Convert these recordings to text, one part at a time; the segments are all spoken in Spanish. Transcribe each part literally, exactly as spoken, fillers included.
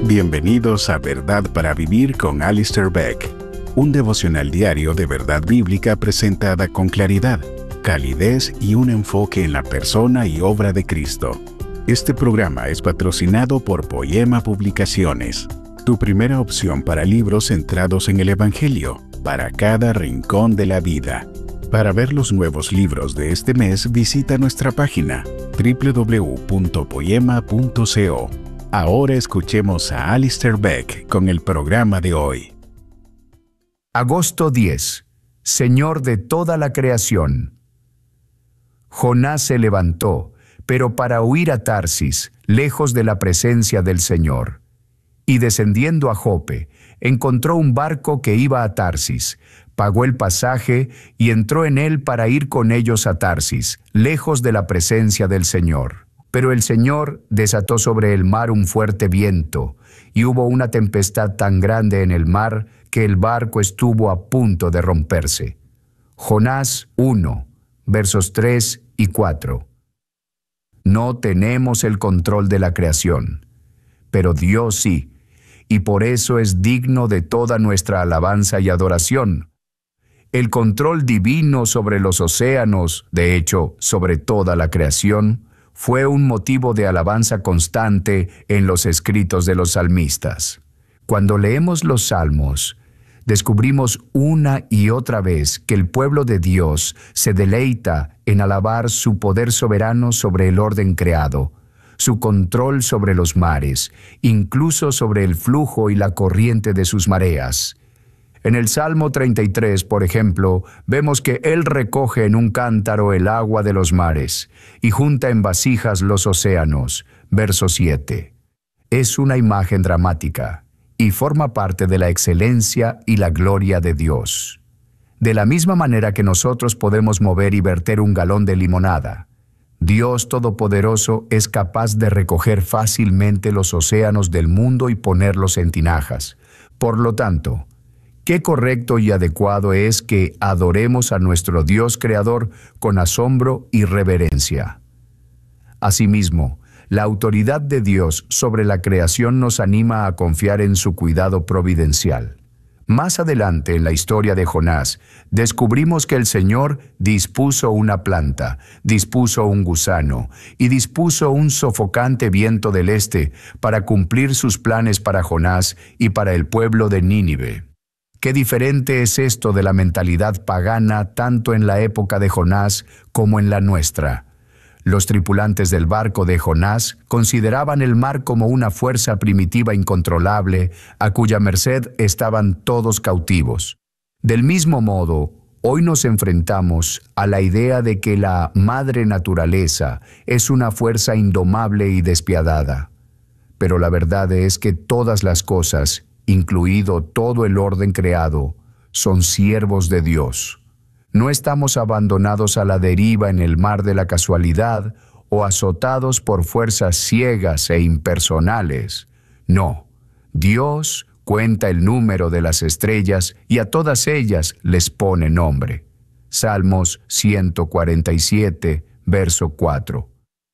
Bienvenidos a Verdad para Vivir con Alistair Begg, un devocional diario de verdad bíblica presentada con claridad, calidez y un enfoque en la persona y obra de Cristo. Este programa es patrocinado por Poema Publicaciones, tu primera opción para libros centrados en el Evangelio, para cada rincón de la vida. Para ver los nuevos libros de este mes, visita nuestra página doble u doble u doble u punto poema punto co. Ahora escuchemos a Alistair Begg con el programa de hoy. Agosto diez. Señor de toda la creación. Jonás se levantó, pero para huir a Tarsis, lejos de la presencia del Señor. Y descendiendo a Jope, encontró un barco que iba a Tarsis, pagó el pasaje y entró en él para ir con ellos a Tarsis, lejos de la presencia del Señor. Pero el Señor desató sobre el mar un fuerte viento, y hubo una tempestad tan grande en el mar que el barco estuvo a punto de romperse. Jonás uno, versos tres y cuatro. No tenemos el control de la creación, pero Dios sí, y por eso es digno de toda nuestra alabanza y adoración. El control divino sobre los océanos, de hecho, sobre toda la creación, fue un motivo de alabanza constante en los escritos de los salmistas. Cuando leemos los salmos, descubrimos una y otra vez que el pueblo de Dios se deleita en alabar su poder soberano sobre el orden creado, su control sobre los mares, incluso sobre el flujo y la corriente de sus mareas. En el Salmo treinta y tres, por ejemplo, vemos que Él recoge en un cántaro el agua de los mares y junta en vasijas los océanos. Verso siete. Es una imagen dramática y forma parte de la excelencia y la gloria de Dios. De la misma manera que nosotros podemos mover y verter un galón de limonada, Dios Todopoderoso es capaz de recoger fácilmente los océanos del mundo y ponerlos en tinajas. Por lo tanto, qué correcto y adecuado es que adoremos a nuestro Dios Creador con asombro y reverencia. Asimismo, la autoridad de Dios sobre la creación nos anima a confiar en su cuidado providencial. Más adelante en la historia de Jonás, descubrimos que el Señor dispuso una planta, dispuso un gusano y dispuso un sofocante viento del este para cumplir sus planes para Jonás y para el pueblo de Nínive. Qué diferente es esto de la mentalidad pagana tanto en la época de Jonás como en la nuestra. Los tripulantes del barco de Jonás consideraban el mar como una fuerza primitiva incontrolable a cuya merced estaban todos cautivos. Del mismo modo, hoy nos enfrentamos a la idea de que la madre naturaleza es una fuerza indomable y despiadada. Pero la verdad es que todas las cosas, incluido todo el orden creado, son siervos de Dios. No estamos abandonados a la deriva en el mar de la casualidad o azotados por fuerzas ciegas e impersonales. No, Dios cuenta el número de las estrellas y a todas ellas les pone nombre. Salmos ciento cuarenta y siete, verso cuatro.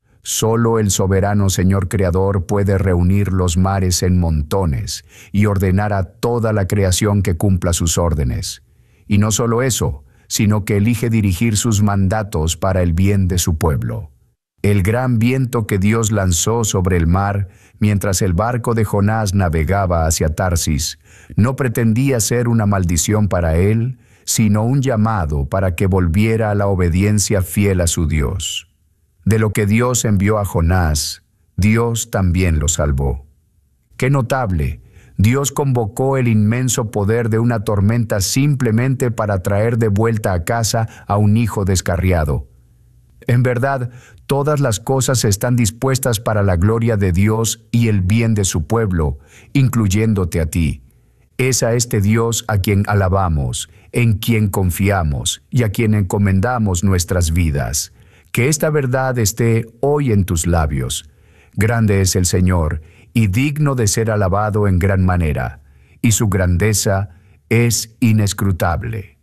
Solo el soberano Señor Creador puede reunir los mares en montones y ordenar a toda la creación que cumpla sus órdenes. Y no solo eso, sino que elige dirigir sus mandatos para el bien de su pueblo. El gran viento que Dios lanzó sobre el mar mientras el barco de Jonás navegaba hacia Tarsis no pretendía ser una maldición para él, sino un llamado para que volviera a la obediencia fiel a su Dios. De lo que Dios envió a Jonás, Dios también lo salvó. ¡Qué notable! Dios convocó el inmenso poder de una tormenta simplemente para traer de vuelta a casa a un hijo descarriado. En verdad, todas las cosas están dispuestas para la gloria de Dios y el bien de su pueblo, incluyéndote a ti. Es a este Dios a quien alabamos, en quien confiamos y a quien encomendamos nuestras vidas. Que esta verdad esté hoy en tus labios. Grande es el Señor, y digno de ser alabado en gran manera, y su grandeza es inescrutable.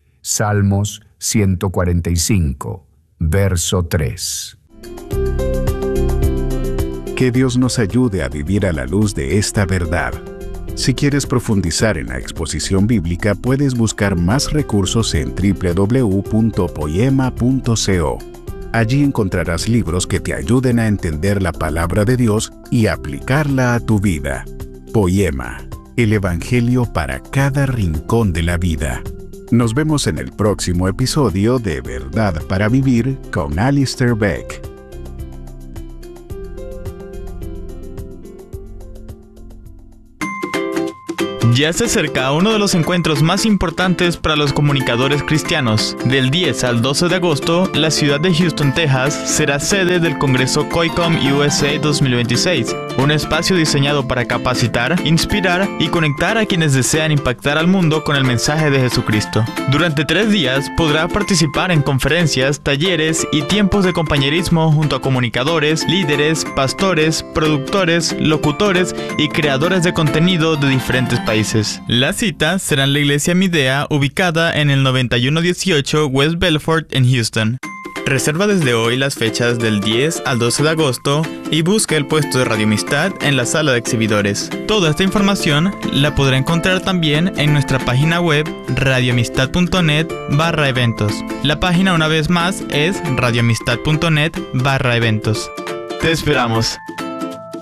Salmos ciento cuarenta y cinco, verso tres. Que Dios nos ayude a vivir a la luz de esta verdad. Si quieres profundizar en la exposición bíblica, puedes buscar más recursos en doble u doble u doble u punto poema punto co. Allí encontrarás libros que te ayuden a entender la palabra de Dios y aplicarla a tu vida. Poema, el Evangelio para cada rincón de la vida. Nos vemos en el próximo episodio de Verdad para Vivir con Alistair Begg. Ya se acerca uno de los encuentros más importantes para los comunicadores cristianos. Del diez al doce de agosto, la ciudad de Houston, Texas, será sede del Congreso COICOM U S A dos mil veintiséis, un espacio diseñado para capacitar, inspirar y conectar a quienes desean impactar al mundo con el mensaje de Jesucristo. Durante tres días podrá participar en conferencias, talleres y tiempos de compañerismo junto a comunicadores, líderes, pastores, productores, locutores y creadores de contenido de diferentes países. La cita será en la iglesia Midea, ubicada en el noventa y uno dieciocho West Belfort en Houston. Reserva desde hoy las fechas del diez al doce de agosto y busca el puesto de Radio Amistad en la sala de exhibidores. Toda esta información la podrá encontrar también en nuestra página web radioamistad punto net barra eventos. La página una vez más es radioamistad punto net barra eventos. Te esperamos.